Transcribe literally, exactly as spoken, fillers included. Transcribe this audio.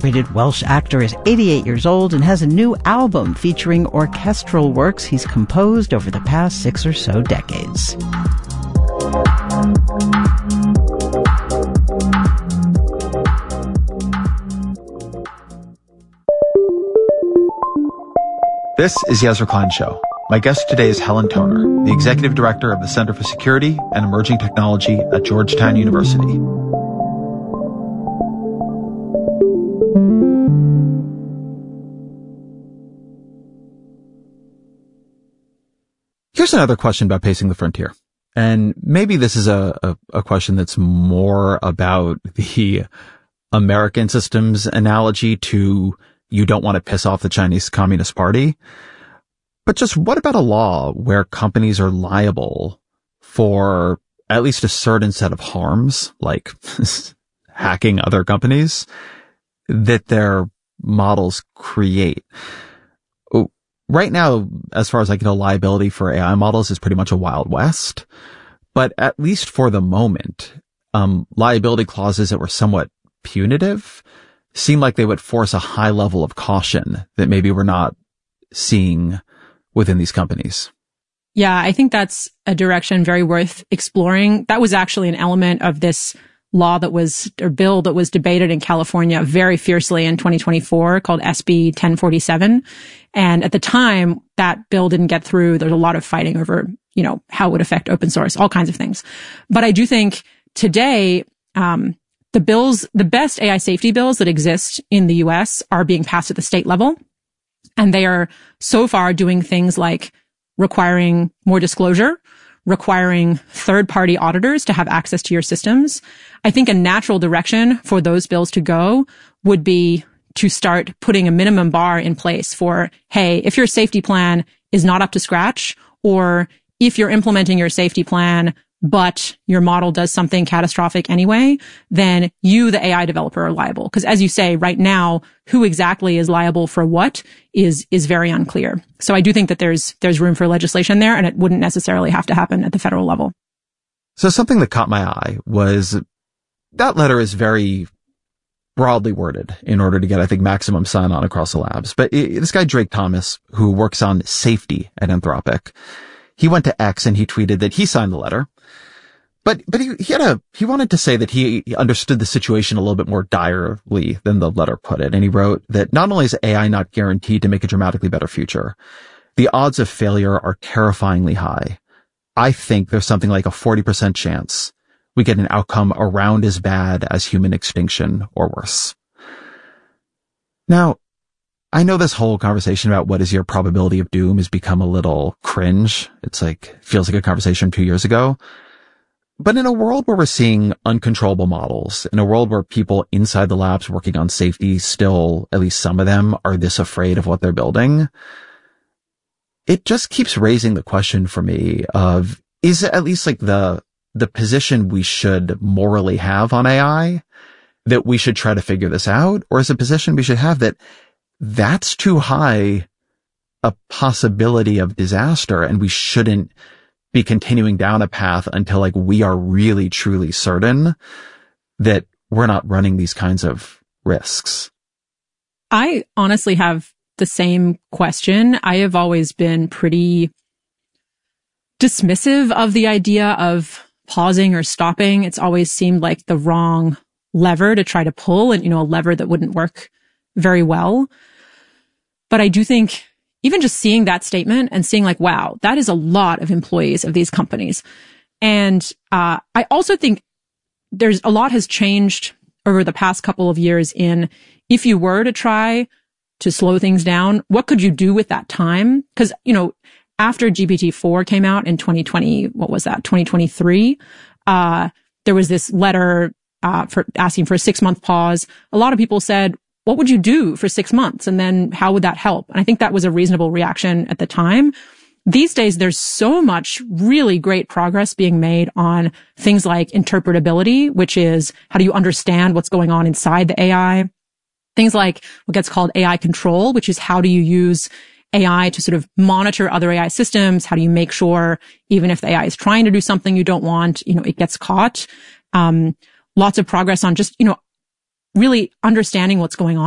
celebrated Welsh actor is eighty-eight years old and has a new album featuring orchestral works he's composed over the past six or so decades. This is Ezra Klein Show. My guest today is Helen Toner, the Executive Director of the Center for Security and Emerging Technology at Georgetown University. Here's another question about pacing the frontier. And maybe this is a, a, a question that's more about the American systems analogy to you don't want to piss off the Chinese Communist Party. But just what about a law where companies are liable for at least a certain set of harms, like hacking other companies, that their models create? Right now, as far as I can tell, liability for A I models is pretty much a Wild West. But at least for the moment, um, liability clauses that were somewhat punitive seem like they would force a high level of caution that maybe we're not seeing within these companies. Yeah, I think that's a direction very worth exploring. That was actually an element of this law that was, or bill that was debated in California very fiercely in twenty twenty-four called S B ten forty-seven. And at the time, that bill didn't get through. There's a lot of fighting over, you know, how it would affect open source, all kinds of things. But I do think today, um, the bills, the best A I safety bills that exist in the U S are being passed at the state level. And they are so far doing things like requiring more disclosure, requiring third-party auditors to have access to your systems. I think a natural direction for those bills to go would be to start putting a minimum bar in place for, hey, if your safety plan is not up to scratch, or if you're implementing your safety plan, but your model does something catastrophic anyway, then you, the A I developer, are liable. Because as you say, right now, who exactly is liable for what is, is very unclear. So I do think that there's, there's room for legislation there, and it wouldn't necessarily have to happen at the federal level. So something that caught my eye was that letter is very broadly worded in order to get, I think, maximum sign-on across the labs. But it, this guy, Drake Thomas, who works on safety at Anthropic, he went to X and he tweeted that he signed the letter. But, but he, he had a, he wanted to say that he understood the situation a little bit more direly than the letter put it. And he wrote that not only is A I not guaranteed to make a dramatically better future, the odds of failure are terrifyingly high. I think there's something like a forty percent chance we get an outcome around as bad as human extinction or worse. Now, I know this whole conversation about what is your probability of doom has become a little cringe. It's like, feels like a conversation two years ago. But in a world where we're seeing uncontrollable models, in a world where people inside the labs working on safety still, at least some of them, are this afraid of what they're building, it just keeps raising the question for me of, is it at least like the, the position we should morally have on A I, that we should try to figure this out? Or is it a position we should have that that's too high a possibility of disaster and we shouldn't be continuing down a path until like we are really truly certain that we're not running these kinds of risks? I honestly have the same question. I have always been pretty dismissive of the idea of pausing or stopping. It's always seemed like the wrong lever to try to pull, and, you know, a lever that wouldn't work very well. But I do think even just seeing that statement and seeing like, wow, that is a lot of employees of these companies. And uh I also think there's a lot has changed over the past couple of years in, if you were to try to slow things down, what could you do with that time? Because, you know, after G P T four came out in twenty twenty, what was that, twenty twenty-three, uh there was this letter uh for asking for a six-month pause. A lot of people said, what would you do for six months? And then how would that help? And I think that was a reasonable reaction at the time. These days, there's so much really great progress being made on things like interpretability, which is how do you understand what's going on inside the A I? Things like what gets called A I control, which is how do you use A I to sort of monitor other A I systems? How do you make sure even if the A I is trying to do something you don't want, you know, it gets caught? Um, lots of progress on just, you know, really understanding what's going on